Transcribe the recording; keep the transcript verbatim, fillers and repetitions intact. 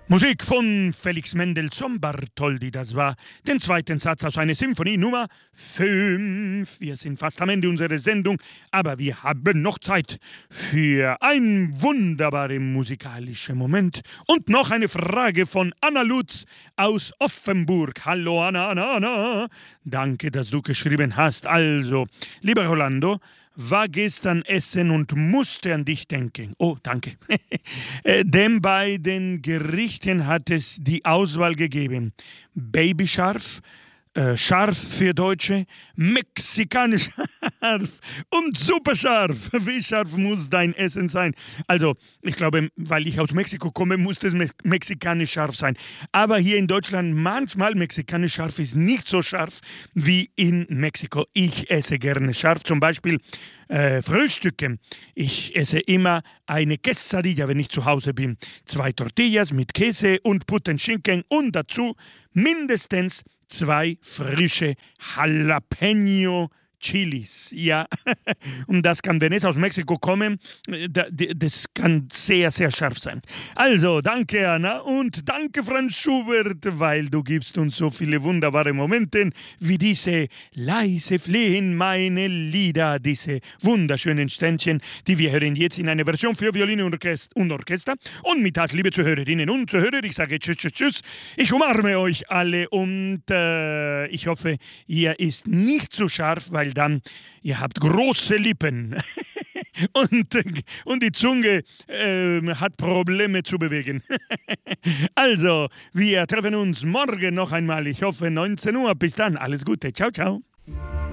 Musik von Felix Mendelssohn Bartholdy, das war den zweiten Satz aus einer Symphonie Nummer fünf. Wir sind fast am Ende unserer Sendung, aber wir haben noch Zeit für einen wunderbaren musikalischen Moment und noch eine Frage von Anna Lutz aus Offenburg. Hallo Anna, Anna, Anna. Danke, dass du geschrieben hast. Also, lieber Rolando, war gestern essen und musste an dich denken. Oh, danke. Äh, Denn bei den Gerichten hat es die Auswahl gegeben. Babyscharf, äh, scharf für Deutsche, mexikanisch scharf und superscharf. Wie scharf muss dein Essen sein? Also, ich glaube, weil ich aus Mexiko komme, muss es me- mexikanisch scharf sein. Aber hier in Deutschland manchmal mexikanisch scharf ist nicht so scharf wie in Mexiko. Ich esse gerne scharf, zum Beispiel äh, Frühstücke. Ich esse immer eine Quesadilla, wenn ich zu Hause bin. Zwei Tortillas mit Käse und Putenschinken und dazu mindestens zwei frische Jalapeno Chilis, ja. Und das kann, wenn es aus Mexiko kommen, da- d- das kann sehr, sehr scharf sein. Also, danke Anna und danke Franz Schubert, weil du gibst uns so viele wunderbare Momente wie diese leise Flehen meine Lieder, diese wunderschönen Ständchen, die wir hören jetzt in einer Version für Violine und Orchest- und Orchester. Und mit das, liebe Zuhörerinnen und Zuhörer, ich sage tschüss, tschüss, tschüss. Ich umarme euch alle und äh, ich hoffe, ihr ist nicht zu scharf, weil dann, ihr habt große Lippen und, und die Zunge äh, hat Probleme zu bewegen. Also, wir treffen uns morgen noch einmal. Ich hoffe neunzehn Uhr. Bis dann, alles Gute. Ciao, ciao.